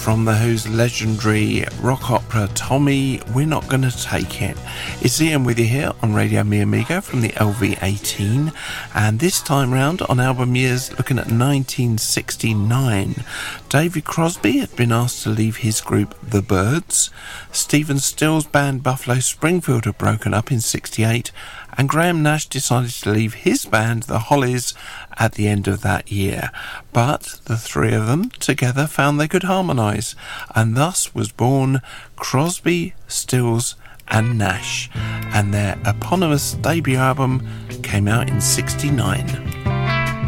from The Who's legendary rock opera Tommy, We're Not Gonna Take It. It's Ian with you here on Radio Mi Amigo from the LV18, and this time round on album years looking at 1969. David Crosby had been asked to leave his group The Byrds, Stephen Still's band Buffalo Springfield had broken up in 68, and Graham Nash decided to leave his band The Hollies at the end of that year. But the three of them together found they could harmonise, and thus was born Crosby, Stills and Nash, and their eponymous debut album came out in 69.